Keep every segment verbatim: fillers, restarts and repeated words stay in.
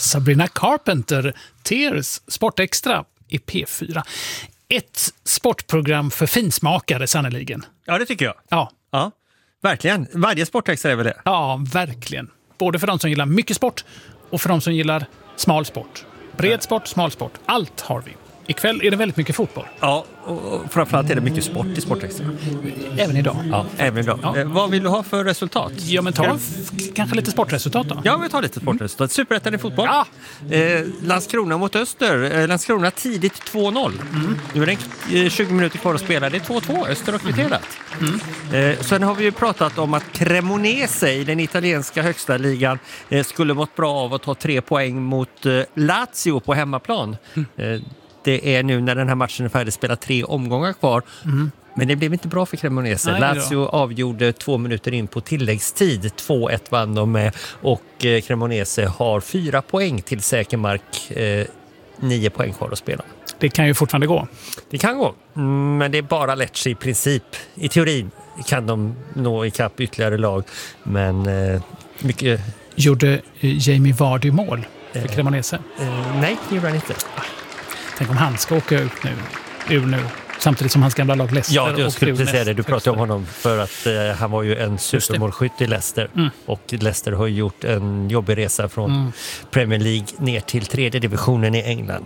Sabrina Carpenter, Tears, Sportextra i P fyra. Ett sportprogram för finsmakare sannoliken. Ja, det tycker jag. Ja. Ja, verkligen. Varje Sportextra är väl det? Ja, verkligen. Både för de som gillar mycket sport och för de som gillar smal sport. Bred sport, smal sport. Allt har vi. Ikväll är det väldigt mycket fotboll. Ja, och framförallt är det mycket sport i Sportextra. Även idag. Ja, även idag. Ja. Eh, vad vill du ha för resultat? Ja, men ta f- kanske lite sportresultat då. Ja, vi tar lite sportresultat. Superettan i fotboll. Ja. Eh, Landskrona mot Öster. Eh, Landskrona tidigt två noll. Mm. Nu är det eh, tjugo minuter kvar att spela. Det är två två. Öster har kvitterat. Mm. Eh, sen har vi ju pratat om att Cremonese i den italienska högsta ligan eh, skulle mått bra av att ta tre poäng mot eh, Lazio på hemmaplan. Mm. Eh, Det är nu när den här matchen är färdig spelat tre omgångar kvar. Mm. Men det blev inte bra för Cremonese. Nej, Lazio avgjorde två minuter in på tilläggstid. två ett vann de med. Och eh, Cremonese har fyra poäng till säker mark. Eh, nio poäng kvar att spela. Det kan ju fortfarande gå. Det kan gå. Mm, men det är bara Lecce i princip. I teorin kan de nå ikapp ytterligare lag. Men eh, mycket... Gjorde eh, Jamie Vardy mål för eh, Cremonese? Eh, nej, det gjorde han inte. Tänk om han ska åka ut nu, ur nu, samtidigt som hans gamla lag Leicester. Ja, jag skulle precis säga det. Du pratade om högsta. honom för att eh, han var ju en supermålskytt i Leicester. Mm. Och Leicester har gjort en jobbig resa från mm. Premier League ner till tredje divisionen i England.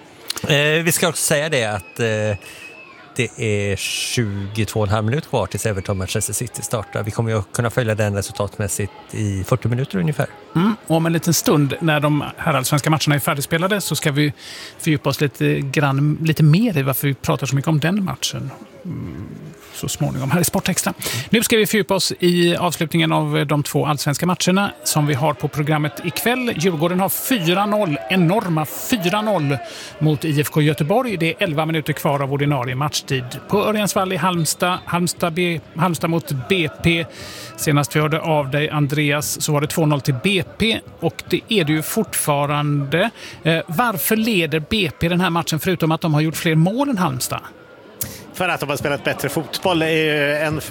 Eh, vi ska också säga det att eh, det är tjugotvå och en halv minut kvar tills Everton Manchester City startar. Vi kommer ju kunna följa den resultatmässigt i fyrtio minuter ungefär. Mm. Och om en liten stund när de här allsvenska matcherna är färdigspelade så ska vi fördjupa oss lite, grann, lite mer i varför vi pratar så mycket om den matchen. Mm. Så småningom här i Sportextra. Nu ska vi fördjupa oss i avslutningen av de två allsvenska matcherna som vi har på programmet ikväll. Djurgården har fyra noll, enorma fyra noll mot I F K Göteborg. Det är elva minuter kvar av ordinarie matchtid. På Örjansvall i Halmstad, Halmstad, B, Halmstad mot B P. Senast vi hörde av dig, Andreas, så var det två noll till B P och det är det ju fortfarande. Eh, varför leder B P den här matchen förutom att de har gjort fler mål än Halmstad? För att de har spelat bättre fotboll än